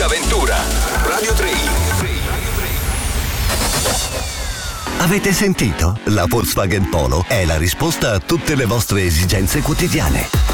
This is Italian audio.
d'avventura. Radio 3. Avete sentito? La Volkswagen Polo è la risposta a tutte le vostre esigenze quotidiane.